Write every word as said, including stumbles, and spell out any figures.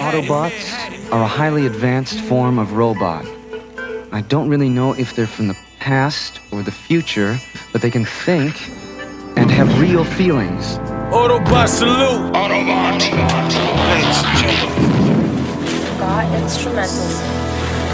Autobots are a highly advanced form of robot. I don't really know if they're from the past or the future, but they can think and have real feelings. Autobot salute! Autobot! Got instrumentals.